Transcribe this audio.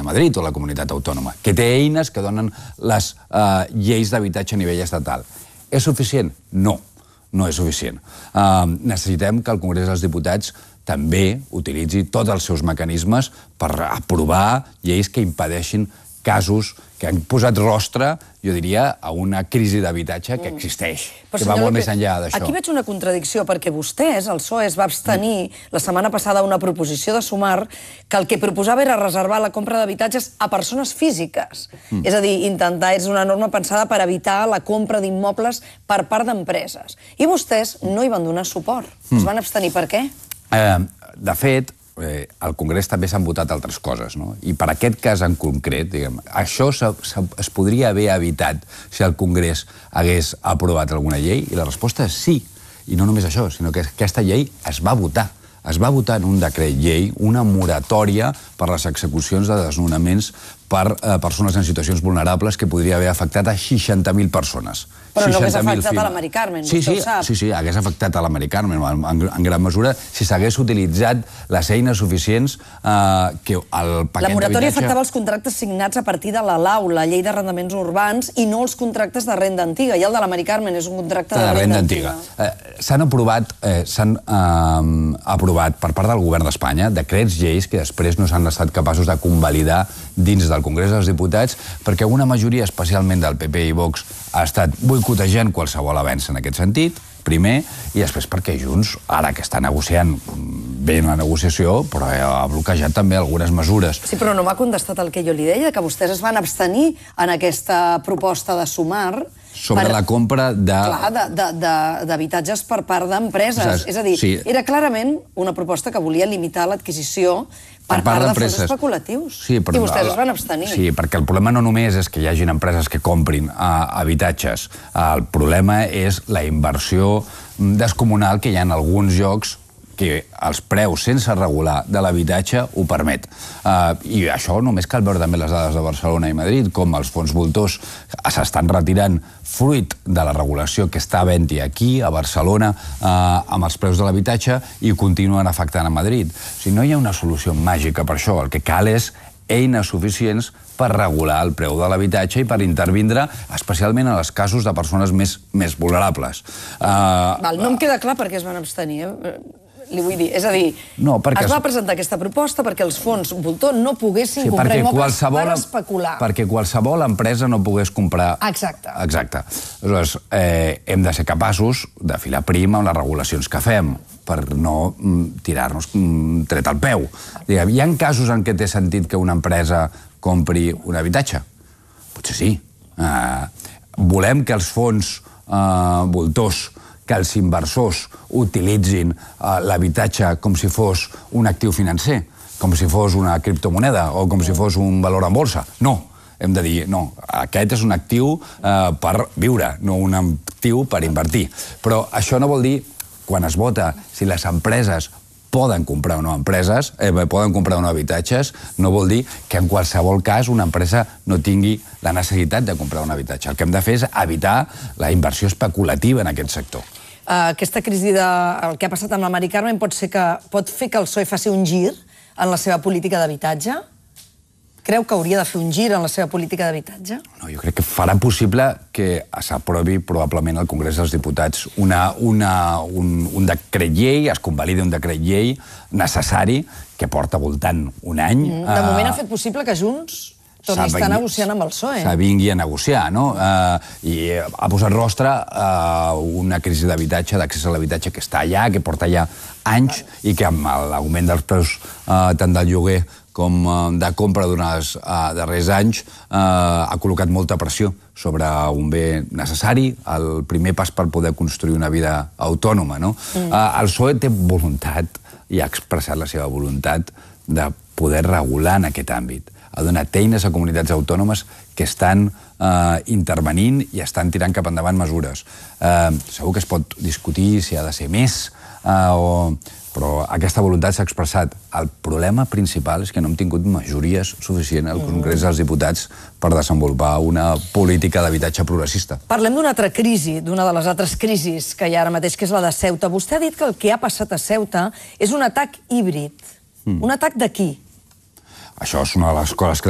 de Madrid o la comunitat autònoma, que té eines que donen les lleis d'habitatge a nivell estatal. És suficient? No, no és suficient. Necessitem que el Congrés dels Diputats també utilitzi tots els seus mecanismes per aprovar lleis que impedeixin casos que han posat rostre, jo diria, a una crisi d'habitatge que existeix, que va molt més enllà d'això. Aquí veig una contradicció, perquè vostès, el PSOE, es va abstenir la setmana passada una proposició de Sumar que el que proposava era reservar la compra d'habitatges a persones físiques. És a dir, és una norma pensada per evitar la compra d'immobles per part d'empreses. I vostès no hi van donar suport. Es van abstenir. Per què? De fet, al Congrés també s'han votat altres coses, no? I per aquest cas en concret, diguem, això es podria haver evitat si el Congrés hagués aprovat alguna llei, i la resposta és sí. I no només això, sinó que aquesta llei es va votar. Es va votar en un decret llei una moratòria per les execucions de desnonaments per persones en situacions vulnerables que podria haver afectat a 60.000 persones. Però no hagués afectat a la Mari Carmen, vostè ho sap. Sí, hagués afectat a la Mari Carmen, en gran mesura, si s'hagués utilitzat les eines suficients que el paquet d'habitatge... La moratòria afectava els contractes signats a partir de la LAU, la Llei d'Arrendaments Urbans, i no els contractes de renda antiga. I el de la Mari Carmen és un contracte de renda antiga. S'han aprovat per part del govern d'Espanya decrets lleis que després no s'han estat capaços de convalidar dins del Congrés dels Diputats perquè una majoria, especialment del PP i Vox, ha estat boicotejant qualsevol avenç en aquest sentit, primer, i després perquè Junts, ara que està negociant bé la negociació, però ha bloquejat també algunes mesures. Sí, però no m'ha contestat el que jo li deia, que vostès es van abstenir en aquesta proposta de Sumar sobre la compra d'habitatges per part d'empreses. És a dir, era clarament una proposta que volia limitar l'adquisició per part de fons especulatius. I vostès es van abstenir. Sí, perquè el problema no només és que hi hagin empreses que comprin habitatges. El problema és la inversió descomunal que hi ha en alguns llocs que els preus sense regular de l'habitatge ho permet. I això només cal veure també les dades de Barcelona i Madrid, com els fons voltors s'estan retirant fruit de la regulació que està havent-hi aquí, a Barcelona, amb els preus de l'habitatge, i continuen afectant a Madrid. O sigui, no hi ha una solució màgica per això. El que cal és eines suficients per regular el preu de l'habitatge i per intervindre, especialment en els casos de persones més vulnerables. No em queda clar per què es van abstenir, li vull dir. És a dir, es va presentar aquesta proposta perquè els fons voltor no poguessin comprar immobles per especular. Perquè qualsevol empresa no pogués comprar... Exacte. Aleshores, hem de ser capaços de filar prim amb les regulacions que fem per no tirar-nos tret al peu. Hi ha casos en què té sentit que una empresa compri un habitatge? Potser sí. Volem que els fons voltors, que els inversors utilitzin l'habitatge com si fos un actiu financer, com si fos una criptomoneda o com si fos un valor en borsa. No. Hem de dir, no, aquest és un actiu per viure, no un actiu per invertir. Però això no vol dir, quan es vota, si les empreses poden comprar o no habitatges, no vol dir que en qualsevol cas una empresa no tingui la necessitat de comprar un habitatge. El que hem de fer és evitar la inversió especulativa en aquest sector. Aquesta crisi del que ha passat amb la Mari Carmen pot fer que el PSOE faci un gir en la seva política d'habitatge? Creu que hauria de fer un gir en la seva política d'habitatge? No, jo crec que farà possible que s'aprovi probablement al Congrés dels Diputats un decret llei, es convalidi un decret llei necessari que porta voltant un any. De moment ha fet possible que Junts torni a estar negociant amb el PSOE. Vingui a negociar, no? I ha posat rostre a una crisi d'habitatge, d'accés a l'habitatge que està allà, que porta ja anys i que amb l'augment dels preus tant del lloguer com de compra durant els darrers anys ha col·locat molta pressió sobre un bé necessari, el primer pas per poder construir una vida autònoma. El PSOE té voluntat, i ha expressat la seva voluntat, de poder regular en aquest àmbit. Ha donat eines a comunitats autònomes que estan intervenint i estan tirant cap endavant mesures. Segur que es pot discutir si ha de ser més, però aquesta voluntat s'ha expressat. El problema principal és que no hem tingut majories suficients al Congrés dels Diputats per desenvolupar una política d'habitatge progressista. Parlem d'una altra crisi, d'una de les altres crisis que hi ha ara mateix, que és la de Ceuta. Vostè ha dit que el que ha passat a Ceuta és un atac híbrid. Un atac de qui? Això és una de les coses que